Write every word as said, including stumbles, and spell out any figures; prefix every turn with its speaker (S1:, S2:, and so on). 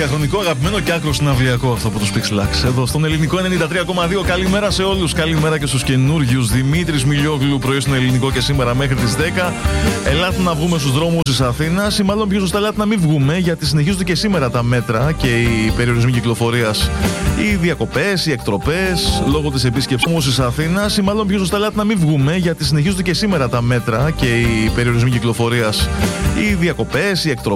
S1: διαχρονικό, αγαπημένο και άκρο συναυλιακό αυτό από τους Pixelax. Εδώ στον Ελληνικό ενενήντα τρία κόμμα δύο. Καλημέρα σε όλους. Καλημέρα και στους καινούριους. Δημήτρης Μιλιόγλου, πρωί στον Ελληνικό και σήμερα μέχρι τις δέκα. Ελάτε να βγούμε στους δρόμους της Αθήνας, ή μάλλον πιο σωστά, ελάτε να μην βγούμε, γιατί συνεχίζονται και σήμερα τα μέτρα και οι περιορισμοί κυκλοφορίας, οι διακοπές, οι εκτροπές λόγω της επίσκεψης όμως της Αθήνας, ή μάλλον πιο σωστά, ελάτε να μην βγούμε, γιατί συνεχίζονται και σήμερα τα μέτρα και οι περιορισμοί κυκλοφορίας, οι διακοπές, οι εκτροπές